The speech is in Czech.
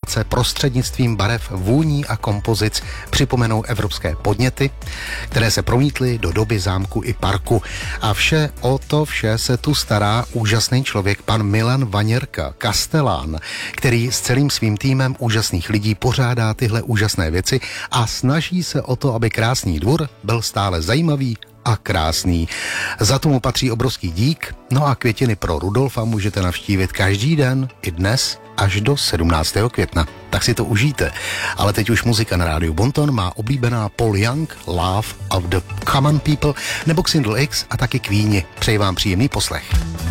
instalace prostřednictvím barev, vůní a kompozic připomenou evropské podněty, které se promítly do doby zámku i parku. A o to vše se tu stará úžasný člověk, pan Milan Vaněrka, kastelán, který s celým svým týmem úžasných lidí pořádá tyhle úžasné věci a snaží se o to, aby krásný dvůr byl stále zajímavý a krásný. Za tomu patří obrovský dík, no a květiny pro Rudolfa můžete navštívit každý den i dnes až do 17. května. Tak si to užijte. Ale teď už muzika na rádiu Bonton má oblíbená Paul Young, Love of the Common People, nebo Xindl X a taky Queeni. Přeji vám příjemný poslech.